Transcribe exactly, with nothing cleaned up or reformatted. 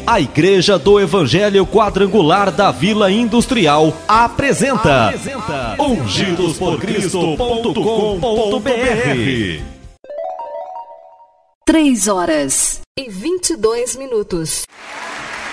A Igreja do Evangelho Quadrangular da Vila Industrial apresenta, apresenta ungidos por cristo ponto com ponto b r. Três horas e vinte e dois minutos.